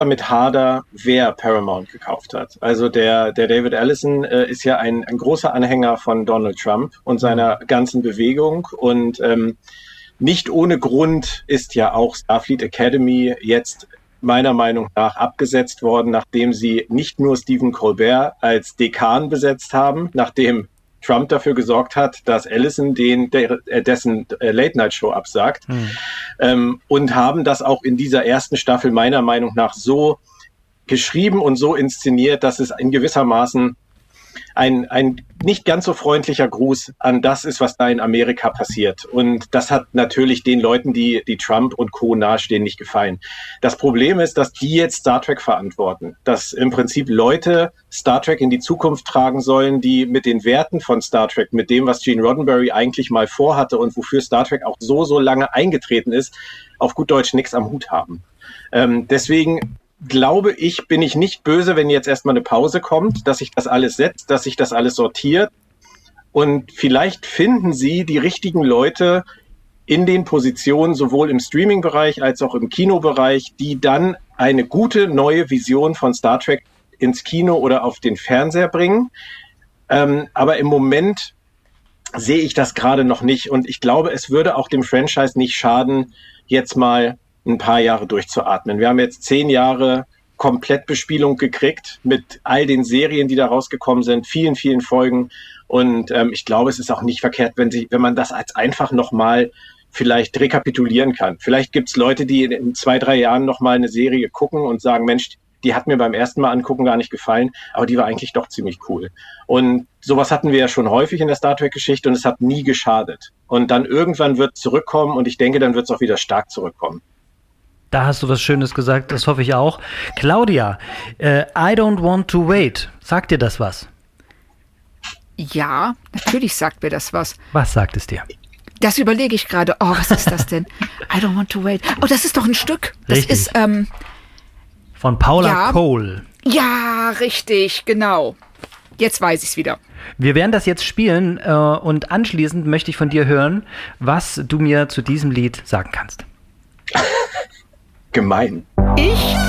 damit hader, wer Paramount gekauft hat. Also der David Ellison ist ja ein großer Anhänger von Donald Trump und seiner ganzen Bewegung. Und nicht ohne Grund ist ja auch Starfleet Academy jetzt meiner Meinung nach abgesetzt worden, nachdem sie nicht nur Stephen Colbert als Dekan besetzt haben, nachdem Trump dafür gesorgt hat, dass Ellison dessen Late-Night-Show absagt, und haben das auch in dieser ersten Staffel meiner Meinung nach so geschrieben und so inszeniert, dass es in gewissermaßen ein nicht ganz so freundlicher Gruß an das ist, was da in Amerika passiert. Und das hat natürlich den Leuten, die Trump und Co. nahestehen, nicht gefallen. Das Problem ist, dass die jetzt Star Trek verantworten. Dass im Prinzip Leute Star Trek in die Zukunft tragen sollen, die mit den Werten von Star Trek, mit dem, was Gene Roddenberry eigentlich mal vorhatte und wofür Star Trek auch so lange eingetreten ist, auf gut Deutsch nichts am Hut haben. Deswegen glaube ich, bin ich nicht böse, wenn jetzt erstmal eine Pause kommt, dass sich das alles setzt, dass sich das alles sortiert. Und vielleicht finden sie die richtigen Leute in den Positionen, sowohl im Streaming-Bereich als auch im Kinobereich, die dann eine gute neue Vision von Star Trek ins Kino oder auf den Fernseher bringen. Aber im Moment sehe ich das gerade noch nicht. Und ich glaube, es würde auch dem Franchise nicht schaden, jetzt mal ein paar Jahre durchzuatmen. Wir haben jetzt 10 Jahre Komplettbespielung gekriegt mit all den Serien, die da rausgekommen sind, vielen, vielen Folgen. Und ich glaube, es ist auch nicht verkehrt, wenn man das als einfach nochmal vielleicht rekapitulieren kann. Vielleicht gibt es Leute, die in 2-3 Jahren nochmal eine Serie gucken und sagen, Mensch, die hat mir beim ersten Mal angucken gar nicht gefallen, aber die war eigentlich doch ziemlich cool. Und sowas hatten wir ja schon häufig in der Star Trek-Geschichte und es hat nie geschadet. Und dann irgendwann wird es zurückkommen und ich denke, dann wird es auch wieder stark zurückkommen. Da hast du was Schönes gesagt, das hoffe ich auch. Claudia, I Don't Want to Wait, sagt dir das was? Ja, natürlich sagt mir das was. Was sagt es dir? Das überlege ich gerade. Oh, was ist das denn? I Don't Want to Wait. Oh, das ist doch ein Stück. Das richtig. Ist, von Paula Cole. Ja, richtig, genau. Jetzt weiß ich es wieder. Wir werden das jetzt spielen und anschließend möchte ich von dir hören, was du mir zu diesem Lied sagen kannst. Gemein. Ich